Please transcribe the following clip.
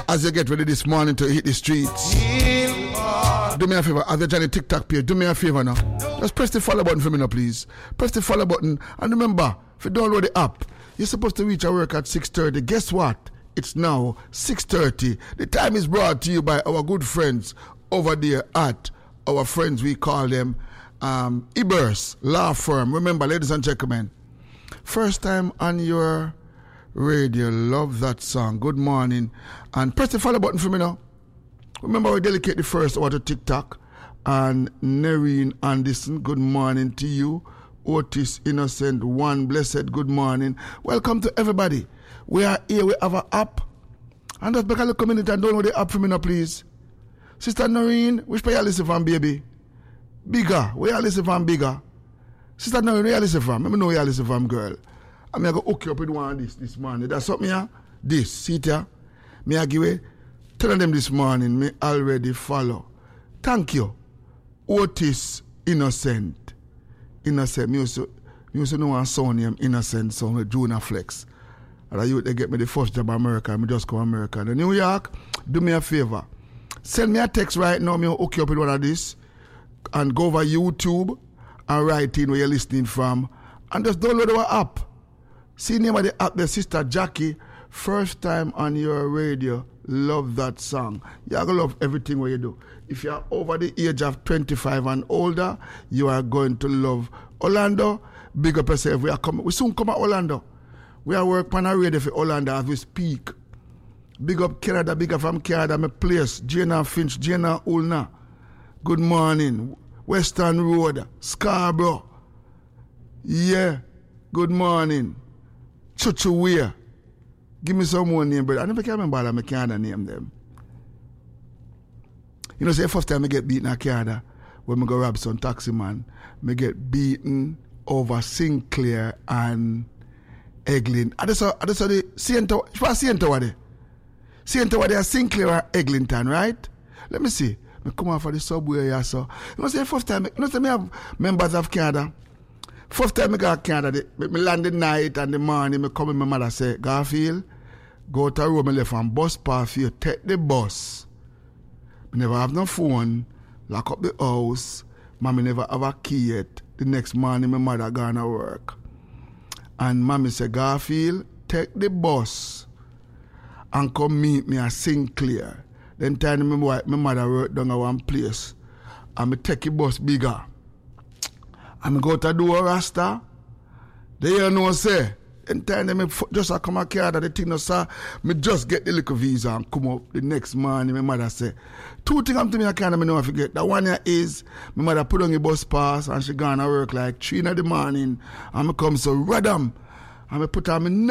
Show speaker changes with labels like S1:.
S1: as you get ready this morning to hit the streets. Do me a favor, as the Johnny TikTok page, do me a favor now. Just press the follow button for me now, please. Press the follow button. And remember, if you download the app, you're supposed to reach our work at 6:30. Guess what? It's now 6:30. The time is brought to you by our good friends over there at our friends, we call them Ibers Law Firm. Remember, ladies and gentlemen, first time on your radio, love that song. Good morning. And press the follow button for me now. Remember, we dedicate the first hour to TikTok. And Nerine Anderson, good morning to you. Otis Innocent, one blessed good morning. Welcome to everybody. We are here, we have an app. And just back at the community and download the app for me now, please. Sister Nerine, which pay you listen from, baby? Bigger, where you listen from, bigger? Sister Nerine, where you listen from? Let me know where you listen from, girl. I'm going to hook you up with one of this morning. That's something here. This, see it here? Me I give it. Tell them this morning, me already follow. Thank you. Otis Innocent. Innocent. Me also know one son named Innocent, son with Junior Flex. And they get me the first job in America. I just come to America. In New York, do me a favor. Send me a text right now. Me hook you up with one of this. And go over YouTube and write in where you're listening from. And just download our app. See the name of the app there, Sister Jackie. First time on your radio. Love that song. You're going to love everything what you do. If you're over the age of 25 and older, you are going to love Orlando. Big up yourself. We soon come at Orlando. We are working on a radio for Orlando as we speak. Big up Canada, big up from Canada, my place. Jana Finch, Jana Ulna. Good morning. Western Road, Scarborough. Yeah. Good morning. Chuchuwea. Give me some more name, brother. I never can remember that I can't name them. You know, say the first time I get beaten at Canada, when I go rob some taxi man, I get beaten over Sinclair and Eglin. I just saw the Sienta. What's Sienta over there? Sienta over there, Sinclair and Eglinton, right? Let me see. I come out for the subway here, so. You know, say the first time, you know, say I have members of Canada. First time I got Canada, I land the night and the morning, I come in, my mother say, Garfield, go to Rome, I left on bus pass for you, take the bus. I never have no phone, lock up the house, mommy never have a key yet. The next morning, my mother gone to work. And mommy say, Garfield, take the bus and come meet me at Sinclair. Then time my mother work down at one place. And I take the bus bigger. And I go to do a rasta. They you know say. And time I just come out here that the thing no sir. Me just get the little visa and come up the next morning. My mother say, two things come to me I can't know I forget. That one here is my mother put on a bus pass and she gone to work like 3 in the morning. And I come so radam. And I put on my